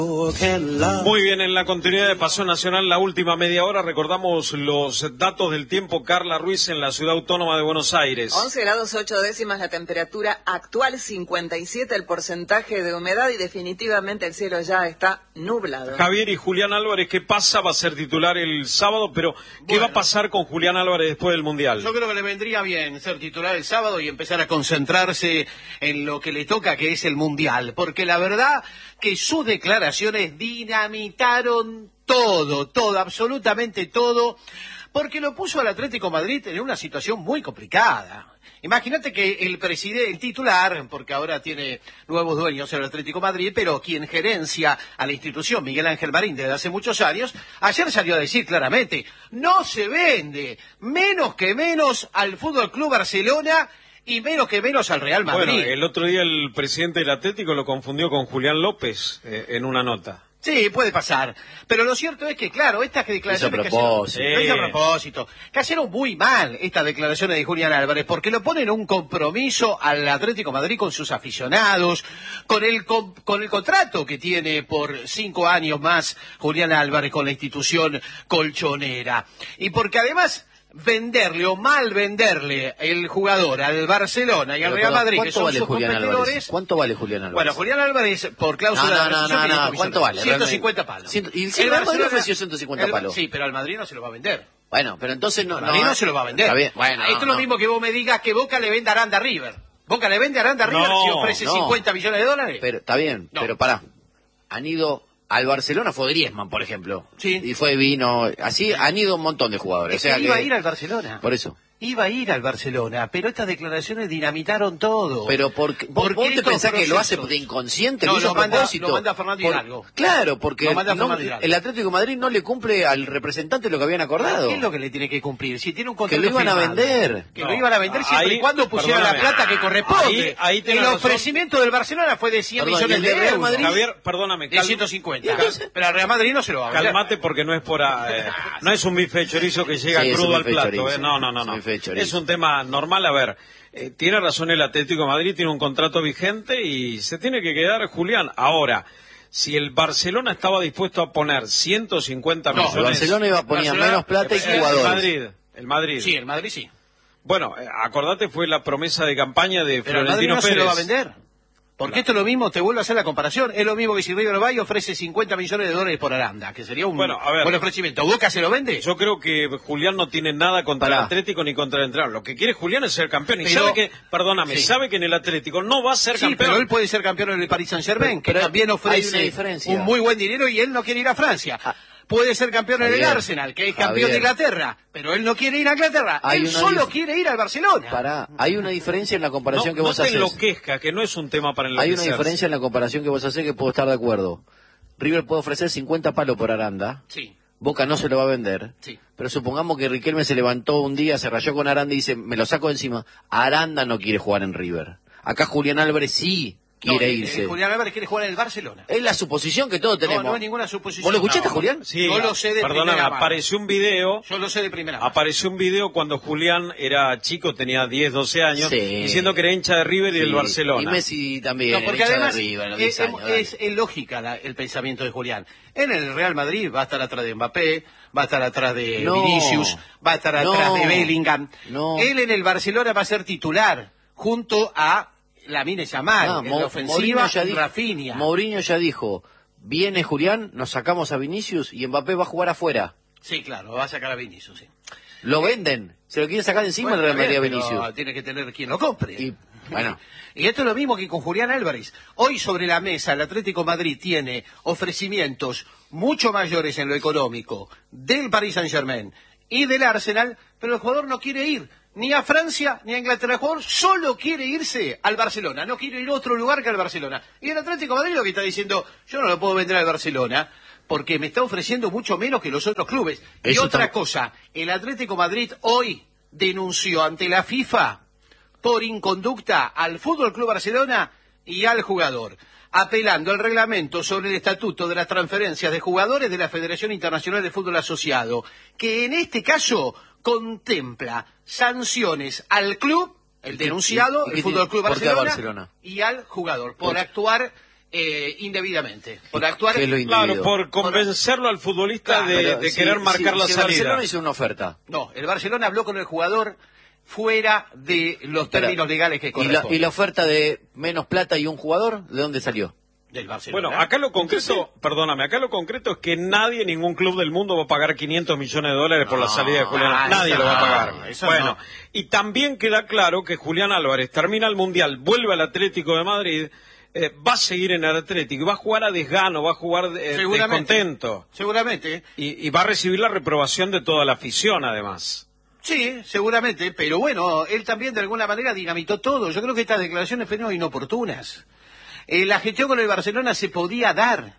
Muy bien, en la continuidad de Pasión Nacional, la última media hora, recordamos los datos del tiempo. Carla Ruiz en la Ciudad Autónoma de Buenos Aires. 11 grados 8 décimas la temperatura actual, 57 el porcentaje de humedad y definitivamente el cielo ya está nublado. Javier y Julián Álvarez, ¿qué pasa? Va a ser titular el sábado, pero ¿qué va a pasar con Julián Álvarez después del Mundial? Yo creo que le vendría bien ser titular el sábado y empezar a concentrarse en lo que le toca, que es el Mundial, porque la verdad que sus declaraciones dinamitaron todo, absolutamente todo, porque lo puso al Atlético Madrid en una situación muy complicada. Imagínate que el presidente, el titular, porque ahora tiene nuevos dueños el Atlético Madrid, pero quien gerencia a la institución, Miguel Ángel Marín, desde hace muchos años, ayer salió a decir claramente, no se vende, menos que menos al Fútbol Club Barcelona y menos que menos al Real Madrid. Bueno, el otro día el presidente del Atlético lo confundió con Julián López en una nota. Sí, puede pasar. Pero lo cierto es que, claro, estas declaraciones Lo hizo a propósito. Cayeron muy mal estas declaraciones de Julián Álvarez, porque lo ponen un compromiso al Atlético Madrid con sus aficionados, con el contrato que tiene por 5 años más Julián Álvarez con la institución colchonera. Y porque además venderle o mal venderle el jugador al Barcelona y al Real Madrid, que son sus competidores. ¿Cuánto vale Julián Álvarez? Bueno, Julián Álvarez, por cláusula No, ¿cuánto vale? 150 palos. Y el Real Madrid ofreció 150 palos. Sí, pero al Madrid no se lo va a vender. Bueno, pero entonces no. Al Madrid no se lo va a vender. Está bien. Bueno, esto es lo mismo que vos me digas que Boca le vende a Aranda a River. Boca le vende a Aranda a River si ofrece 50 millones de dólares. Pero está bien, pero pará. Han ido al Barcelona, fue Griezmann, por ejemplo. Sí. Y vino, así han ido un montón de jugadores. Es que iba a ir al Barcelona. Por eso. Iba a ir al Barcelona, pero estas declaraciones dinamitaron todo. Pero ¿vos te pensás que lo hace de inconsciente? No, lo manda Fernando Hidalgo. Claro, porque el Atlético de Madrid no le cumple al representante lo que habían acordado. ¿Qué es lo que le tiene que cumplir? Si tiene un contrato que lo iban a vender. Que lo iban a vender siempre y cuando pusiera la plata que corresponde. El ofrecimiento del Barcelona fue de 100 millones de euros. Madrid, Javier, perdóname. De 150. Pero al Real Madrid no se lo va a vender. Calmate porque no es no es un bife de chorizo que llega crudo al plato. No. Es un tema normal. A ver, tiene razón el Atlético de Madrid, tiene un contrato vigente y se tiene que quedar Julián. Ahora, si el Barcelona estaba dispuesto a poner 150 millones... el Barcelona iba a poner menos plata y jugadores. El Madrid. Sí, el Madrid sí. Bueno, acordate, fue la promesa de campaña de Florentino Pérez. Se lo va a vender. Porque esto es lo mismo, te vuelvo a hacer la comparación, es lo mismo que si River va y ofrece 50 millones de dólares por Aranda, que sería un buen ofrecimiento. ¿Boca se lo vende? Yo creo que Julián no tiene nada contra el Atlético ni contra el entrenador. Lo que quiere Julián es ser campeón. Y sabe que, sabe que en el Atlético no va a ser campeón. Pero él puede ser campeón en el Paris Saint-Germain, que también ofrece un muy buen dinero y él no quiere ir a Francia. Puede ser campeón en el Arsenal, que es campeón de Inglaterra, pero él no quiere ir a Inglaterra, él solo quiere ir al Barcelona. Hay una diferencia en la comparación que vos haces. No te enloquezca, que no es un tema para enloquecerse. Hay una diferencia en la comparación que vos haces que puedo estar de acuerdo. River puede ofrecer 50 palos por Aranda. Sí. Boca no se lo va a vender. Sí. Pero supongamos que Riquelme se levantó un día, se rayó con Aranda y dice, me lo saco de encima. Aranda no quiere jugar en River. Acá Julián Álvarez sí quiere irse. Julián Álvarez quiere jugar en el Barcelona. Es la suposición que todos tenemos. No es ninguna suposición. ¿Vos lo escuchaste, Julián? Sí, yo lo sé de primera mano. Apareció un video. Yo lo sé de primera mano. Apareció un video cuando Julián era chico, tenía 10, 12 años, diciendo que era hincha de River y del Barcelona. Y Messi también. No, porque además de River, es lógica el pensamiento de Julián. En el Real Madrid va a estar atrás de Mbappé, va a estar atrás de Vinicius, va a estar atrás de Bellingham. Él en el Barcelona va a ser titular, junto a Lamine Yamal, en la ofensiva, Rafinha. Mourinho ya dijo, viene Julián, nos sacamos a Vinicius y Mbappé va a jugar afuera. Sí, claro, va a sacar a Vinicius, sí. Lo venden, se lo quieren sacar encima el Real Madrid a Vinicius. Tiene que tener quien lo compre. Y esto es lo mismo que con Julián Álvarez. Hoy sobre la mesa el Atlético Madrid tiene ofrecimientos mucho mayores en lo económico del Paris Saint-Germain y del Arsenal, pero el jugador no quiere ir ni a Francia ni a Inglaterra. El jugador solo quiere irse al Barcelona, no quiere ir a otro lugar que al Barcelona. Y el Atlético de Madrid lo que está diciendo, yo no lo puedo vender al Barcelona porque me está ofreciendo mucho menos que los otros clubes. Y otra cosa, el Atlético de Madrid hoy denunció ante la FIFA por inconducta al Fútbol Club Barcelona y al jugador, apelando al reglamento sobre el estatuto de las transferencias de jugadores de la Federación Internacional de Fútbol Asociado, que en este caso contempla sanciones al club, el denunciado, el Fútbol Club Barcelona, y al jugador, por actuar indebidamente, por actuar... Claro, por convencerlo al futbolista de querer marcar la salida. El Barcelona hizo una oferta. No, el Barcelona habló con el jugador fuera de los términos legales que corresponden. ¿Y la oferta de menos plata y un jugador, de dónde salió? Del Barcelona. Bueno, acá lo concreto, perdóname, acá lo concreto es que nadie, ningún club del mundo va a pagar 500 millones de dólares por la salida de Julián. Nadie lo va a pagar. Bueno, y también queda claro que Julián Álvarez termina el Mundial, vuelve al Atlético de Madrid, va a seguir en el Atlético, va a jugar a desgano, va a jugar descontento. Seguramente. Y va a recibir la reprobación de toda la afición, además. Sí, seguramente, pero bueno, él también de alguna manera dinamitó todo. Yo creo que estas declaraciones fueron inoportunas. La gestión con el Barcelona se podía dar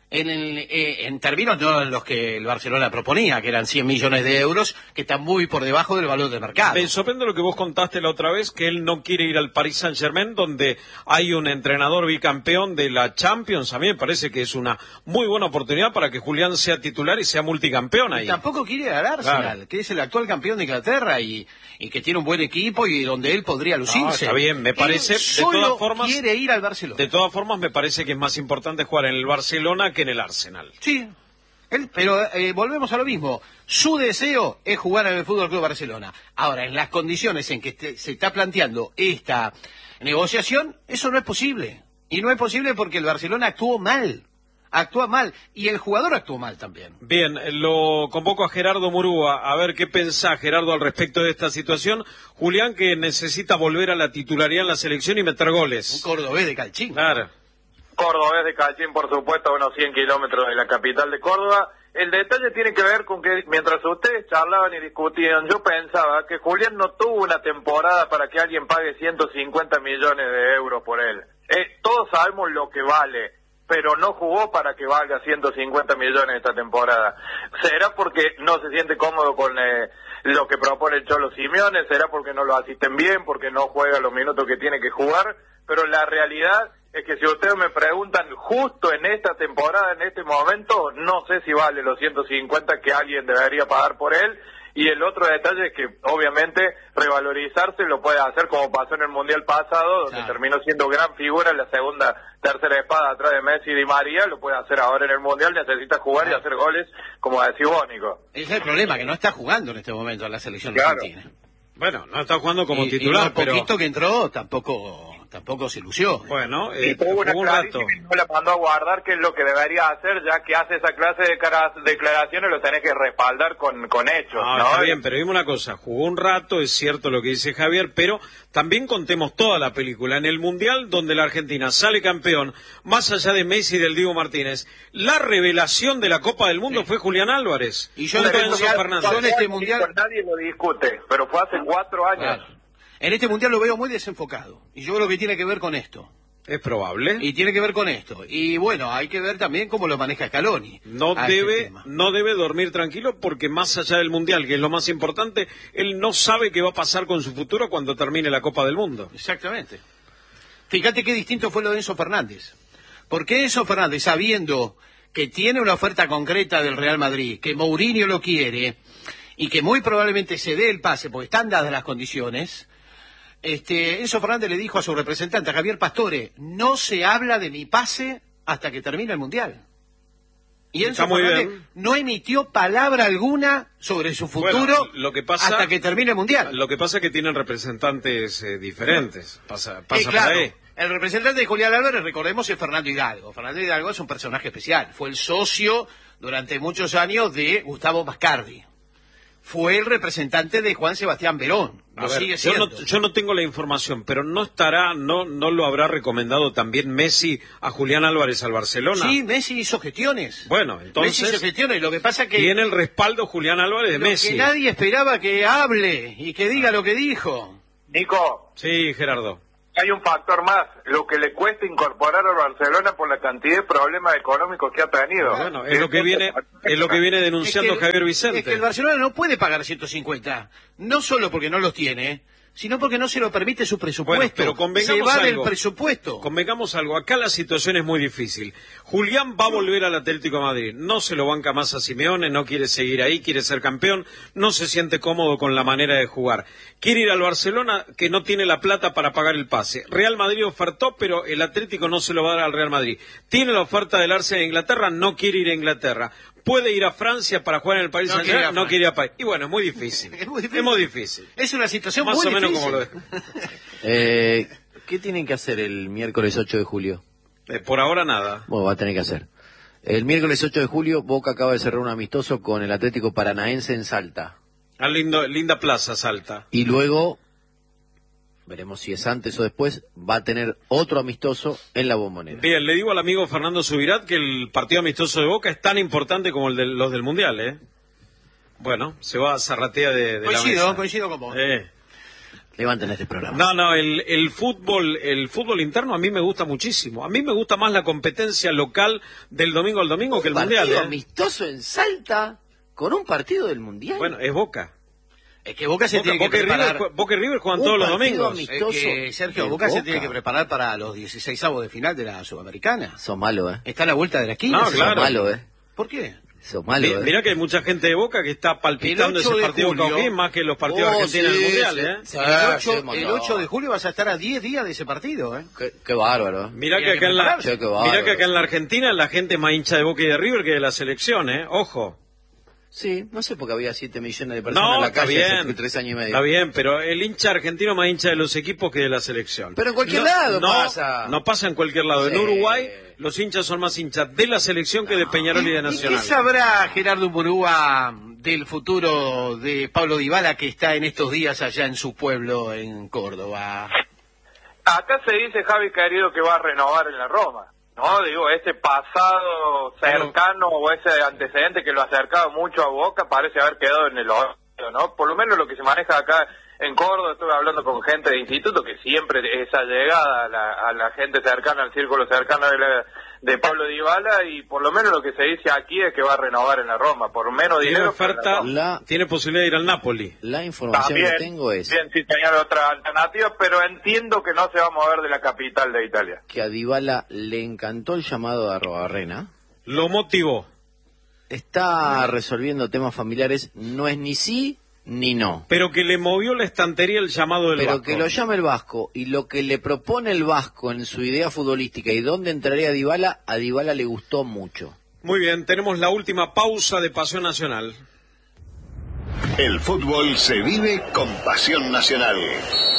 en términos no en los que el Barcelona proponía, que eran 100 millones de euros, que están muy por debajo del valor del mercado. Me sorprende lo que vos contaste la otra vez, que él no quiere ir al Paris Saint-Germain, donde hay un entrenador bicampeón de la Champions. A mí me parece que es una muy buena oportunidad para que Julián sea titular y sea multicampeón ahí. Y tampoco quiere ir al Arsenal, claro, que es el actual campeón de Inglaterra y que tiene un buen equipo y donde él podría lucirse. No, está bien, me parece. De todas formas, quiere ir al Barcelona. De todas formas, me parece que es más importante jugar en el Barcelona que en el Arsenal. Sí, pero volvemos a lo mismo. Su deseo es jugar en el Fútbol Club Barcelona. Ahora, en las condiciones en que se está planteando esta negociación, eso no es posible. Y no es posible porque el Barcelona actúa mal. Actúa mal. Y el jugador actuó mal también. Bien, lo convoco a Gerardo Murúa. A ver qué pensás, Gerardo, al respecto de esta situación. Julián, que necesita volver a la titularidad en la selección y meter goles. Un cordobés de Calchín. Claro. Cordobés de Calchín, por supuesto, a unos 100 kilómetros de la capital de Córdoba. El detalle tiene que ver con que mientras ustedes charlaban y discutían, yo pensaba que Julián no tuvo una temporada para que alguien pague 150 millones de euros por él. Todos sabemos lo que vale, pero no jugó para que valga 150 millones esta temporada. ¿Será porque no se siente cómodo con lo que propone el Cholo Simeone? ¿Será porque no lo asisten bien, porque no juega los minutos que tiene que jugar? Pero la realidad es que si ustedes me preguntan justo en esta temporada, en este momento, no sé si vale los 150 que alguien debería pagar por él. Y el otro detalle es que, obviamente, revalorizarse lo puede hacer como pasó en el Mundial pasado, donde terminó siendo gran figura en la segunda, tercera espada atrás de Messi y Di María, lo puede hacer ahora en el Mundial, necesita jugar y hacer goles, como decís vos, Nico. Ese es el problema, que no está jugando en este momento en la selección argentina. Bueno, no está jugando como titular, pero... el poquito que entró tampoco se lució. Bueno, tuvo un rato. No la mandó a guardar, que es lo que debería hacer, ya que hace esa clase de declaraciones, lo tenés que respaldar con hechos, ¿no? Está bien, pero dime una cosa, jugó un rato, es cierto lo que dice Javier, pero también contemos toda la película. En el Mundial, donde la Argentina sale campeón, más allá de Messi y del Diego Martínez, la revelación de la Copa del Mundo fue Julián Álvarez. Y yo en este Mundial nadie lo discute, pero fue hace 4 años. Claro. En este Mundial lo veo muy desenfocado. Y yo creo que tiene que ver con esto. Es probable. Y tiene que ver con esto. Y bueno, hay que ver también cómo lo maneja Scaloni. No debe dormir tranquilo porque más allá del Mundial, que es lo más importante, él no sabe qué va a pasar con su futuro cuando termine la Copa del Mundo. Exactamente. Fíjate qué distinto fue lo de Enzo Fernández. Porque Enzo Fernández, sabiendo que tiene una oferta concreta del Real Madrid, que Mourinho lo quiere, y que muy probablemente se dé el pase, porque están dadas las condiciones... Enzo Fernández le dijo a su representante, a Javier Pastore, no se habla de mi pase hasta que termine el Mundial. Y Enzo Fernández no emitió palabra alguna sobre su futuro hasta que termine el Mundial. Lo que pasa es que tienen representantes diferentes. Pasa claro, por ahí. El representante de Julián Álvarez, recordemos, es Fernando Hidalgo. Fernando Hidalgo es un personaje especial. Fue el socio durante muchos años de Gustavo Mascardi. Fue el representante de Juan Sebastián Verón. Sigue siendo. Yo no tengo la información, pero no lo habrá recomendado también Messi a Julián Álvarez al Barcelona. Sí, Messi hizo gestiones. Bueno, entonces Messi hizo gestiones. Lo que pasa que tiene el respaldo Julián Álvarez de Messi. Que nadie esperaba que hable y que diga lo que dijo. Nico. Sí, Gerardo. Hay un factor más, lo que le cuesta incorporar al Barcelona por la cantidad de problemas económicos que ha tenido. Bueno, es lo que viene denunciando Javier Vicente. Es que el Barcelona no puede pagar 150, no solo porque no los tiene, sino porque no se lo permite su presupuesto. Bueno, pero convengamos se va algo. del presupuesto. Convengamos algo, acá la situación es muy difícil. Julián va a volver al Atlético de Madrid, no se lo banca más a Simeone, no quiere seguir ahí, quiere ser campeón, no se siente cómodo con la manera de jugar. Quiere ir al Barcelona, que no tiene la plata para pagar el pase. Real Madrid ofertó, pero el Atlético no se lo va a dar al Real Madrid. Tiene la oferta del Arsenal de Inglaterra, no quiere ir a Inglaterra. Puede ir a Francia para jugar en el Paris Saint-Germain, no quiere ir a París. Y bueno, es muy difícil. Es muy difícil. Es una situación más muy o menos difícil. como lo es. ¿Qué tienen que hacer el miércoles 8 de julio? Por ahora nada. Bueno, va a tener que hacer. El miércoles 8 de julio, Boca acaba de cerrar un amistoso con el Atlético Paranaense en Salta. Linda plaza, Salta. Y luego, veremos si es antes o después, va a tener otro amistoso en la Bombonera. Bien, le digo al amigo Fernando Subirat que el partido amistoso de Boca es tan importante como los del Mundial, ¿eh? Bueno, se va a zarratea de la mesa. Coincido con vos. Levanten este programa. No, el fútbol interno a mí me gusta muchísimo. A mí me gusta más la competencia local del domingo al domingo que el Mundial. ¿Un partido amistoso en Salta con un partido del Mundial? Bueno, es Boca. Es que Boca se tiene que preparar. Boca y River juegan todos los domingos. Es que, Sergio, Boca se tiene que preparar para los 16avos de final de la Sudamericana. Sos malo, ¿eh? Está a la vuelta de la esquina. No, claro. Sos malo, ¿eh? ¿Por qué? Sos malo, Mirá que hay mucha gente de Boca que está palpitando ese partido con Cauquín más que los partidos argentinos del Mundial, ¿eh? Sí, el 8 de julio vas a estar a 10 días de ese partido, ¿eh? Qué bárbaro. Mirá que acá en la Argentina la gente es más hincha de Boca y de River que de la selección, ¿eh? Ojo. Sí, no sé por qué había 7 millones de personas en la calle hace 3 años y medio. Está bien, pero el hincha argentino más hincha de los equipos que de la selección. Pero en cualquier lado pasa. No pasa en cualquier lado. Sí. En Uruguay los hinchas son más hinchas de la selección que de Peñarol y de Nacional. ¿Y qué sabrá Gerardo Murúa del futuro de Pablo Dybala, que está en estos días allá en su pueblo, en Córdoba? Acá se dice, Javi querido, que va a renovar en la Roma. No, digo, ese pasado cercano o ese antecedente que lo acercaba mucho a Boca parece haber quedado en el olvido, ¿no? Por lo menos lo que se maneja acá en Córdoba, estuve hablando con gente de instituto que siempre esa llegada a la gente cercana, al círculo cercano de Pablo Dybala, y por lo menos lo que se dice aquí es que va a renovar en la Roma, por menos dinero. Tiene posibilidad de ir al Napoli. La información que tengo es... Bien, sí, señor, otra alternativa, pero entiendo que no se va a mover de la capital de Italia. Que a Dybala le encantó el llamado de Arrobarrena. Lo motivó. Está resolviendo temas familiares, no es ni sí ni no. Pero que le movió la estantería el llamado del Vasco. Pero que lo llame el Vasco y lo que le propone el Vasco en su idea futbolística y dónde entraría a Dybala le gustó mucho. Muy bien, tenemos la última pausa de Pasión Nacional. El fútbol se vive con Pasión Nacional.